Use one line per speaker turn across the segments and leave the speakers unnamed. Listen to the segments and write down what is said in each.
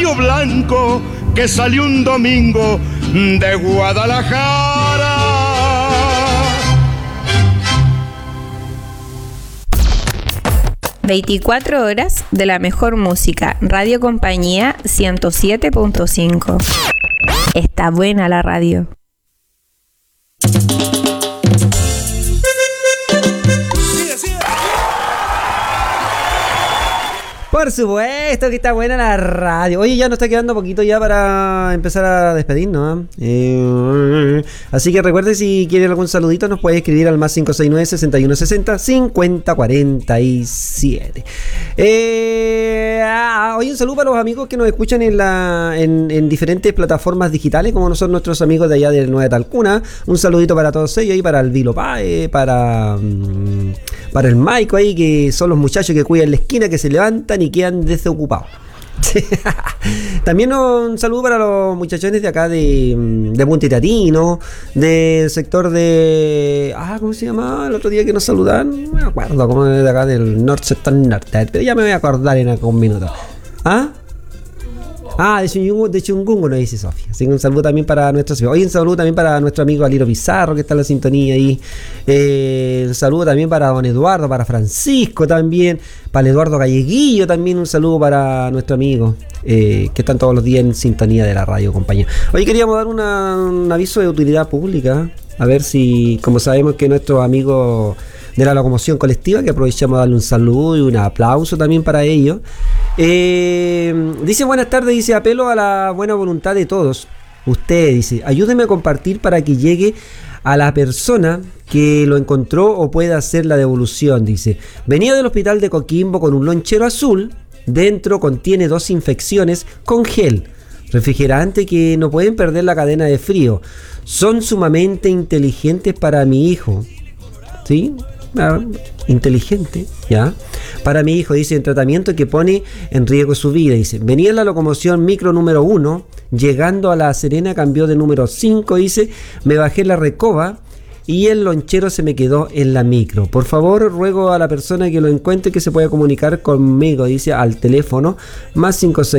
gallo blanco que salió un domingo de Guadalajara.
24 horas de la mejor música. Radio Compañía 107.5. Está buena la radio.
Por supuesto que está buena la radio. Oye, ya nos está quedando poquito ya para empezar a despedirnos, ¿eh? Así que recuerde, si quieren algún saludito, nos puede escribir al más 569-6160-5047. Oye, un saludo para los amigos que nos escuchan en diferentes plataformas digitales, como son nuestros amigos de allá del Nueva Talcuna. Un saludito para todos ellos, y para el Vilo Pae, para el Maico ahí, que son los muchachos que cuidan la esquina, que se levantan y quedan desocupados. También un saludo para los muchachones de acá de Punta Itatino, del sector de... ¿cómo se llama? El otro día que nos saludan, no me acuerdo, como de acá del North Sector Norte, pero ya me voy a acordar en algún minuto. De Chungungo, nos dice Sofía. Así que un saludo también para nuestros amigos. Oye, un saludo también para nuestro amigo Aliro Pizarro, que está en la sintonía ahí. Un saludo también para don Eduardo, para Francisco también, para el Eduardo Galleguillo también. Un saludo para nuestro amigo, que están todos los días en sintonía de la radio, compañía. Hoy queríamos dar un aviso de utilidad pública. A ver si, como sabemos que nuestros amigos de la locomoción colectiva, que aprovechamos a darle un saludo y un aplauso también para ellos. Dice: buenas tardes, dice, apelo a la buena voluntad de todos. Usted dice: ayúdeme a compartir para que llegue a la persona que lo encontró o pueda hacer la devolución. Dice: venía del hospital de Coquimbo con un lonchero azul, dentro contiene 2 infecciones con gel, refrigerante, que no pueden perder la cadena de frío. Son sumamente inteligentes para mi hijo. ¿Sí? Inteligente, ¿ya? Para mi hijo, dice, en tratamiento que pone en riesgo su vida. Dice: venía en la locomoción micro número 1, llegando a La Serena cambió de número 5, dice, me bajé la Recoba y el lonchero se me quedó en la micro. Por favor, ruego a la persona que lo encuentre que se pueda comunicar conmigo, dice, al teléfono más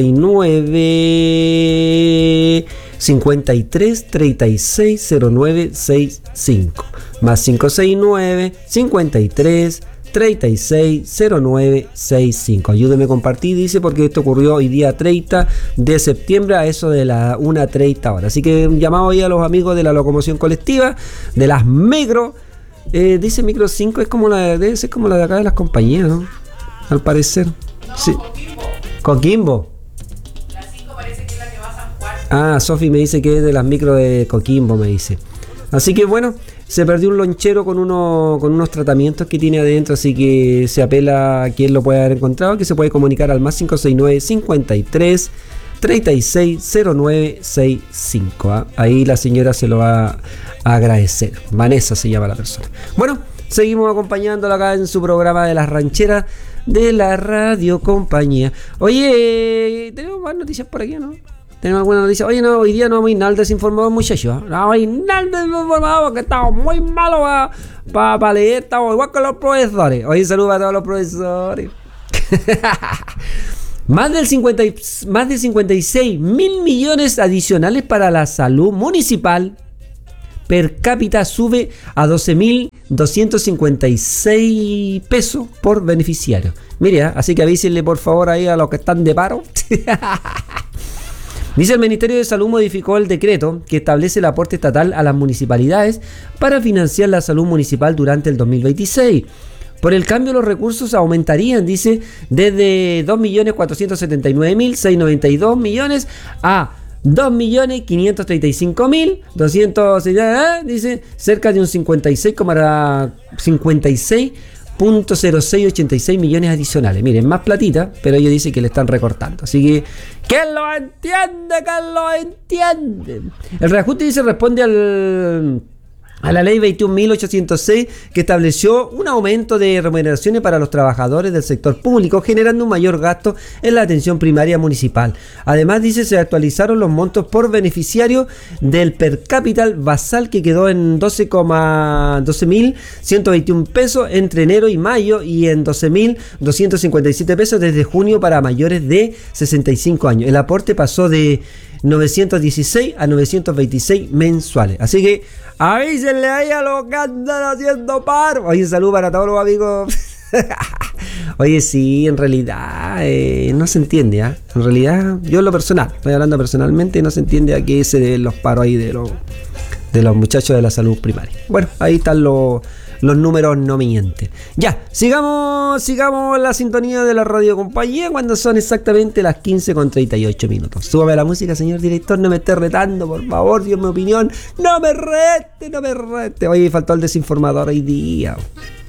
569 53 36 09 65, más 569 53 36 09 65. Ayúdeme a compartir, dice, porque esto ocurrió hoy día 30 de septiembre a eso de las 1:30 horas. Así que un llamado ahí a los amigos de la locomoción colectiva, de las micro. Dice micro 5, es como debe ser como la de acá de las compañías, ¿no? Al parecer. Sí. Coquimbo. La 5 parece que es la que va a San Juan. Sofi me dice que es de las micro de Coquimbo, me dice. Así que bueno, se perdió un lonchero con unos tratamientos que tiene adentro, así que se apela a quien lo pueda haber encontrado, que se puede comunicar al más 569 53 36 09 65. Ahí la señora se lo va a agradecer. Vanessa se llama la persona. Bueno, seguimos acompañándola acá en su programa de las rancheras de la radio compañía. Oye, tenemos más noticias por aquí, ¿no? Tenemos alguna noticia. Oye, no, hoy día no vamos a ir nada desinformados, muchachos. No vamos a ir nada desinformados porque estamos muy malos para leer. Estamos igual que los profesores. Oye, saludos a todos los profesores. Más de 56 mil millones adicionales para la salud municipal. Per cápita sube a 12.256 pesos por beneficiario. Mire, así que avísenle por favor ahí a los que están de paro. Dice: el Ministerio de Salud modificó el decreto que establece el aporte estatal a las municipalidades para financiar la salud municipal durante el 2026. Por el cambio, los recursos aumentarían, dice, desde 2.479.692 millones a 2.535.200, dice, cerca de un 56,0686 millones adicionales. Miren, más platita, pero ellos dicen que le están recortando. Así que, ¿quién lo entiende? ¿Quién lo entiende? El reajuste, dice, responde a la ley 21.806 que estableció un aumento de remuneraciones para los trabajadores del sector público, generando un mayor gasto en la atención primaria municipal. Además, dice, se actualizaron los montos por beneficiario del per cápita basal, que quedó en 12.121 pesos entre enero y mayo, y en 12.257 pesos desde junio para mayores de 65 años. El aporte pasó de 916 a 926 mensuales. Así que avísenle ahí a los que andan haciendo paro. Oye, salud para todos los amigos. Oye, sí, en realidad no se entiende, ¿eh? En realidad, yo en lo personal, estoy hablando personalmente, no se entiende a qué se deben los paros ahí de los muchachos de la salud primaria. Bueno, ahí están los números, no mienten. Ya, sigamos la sintonía de la radio compañía cuando son exactamente las 15:38. Súbame la música, señor director, no me esté retando, por favor, Dios mi opinión. No me rete. Oye, faltó el desinformador hoy día.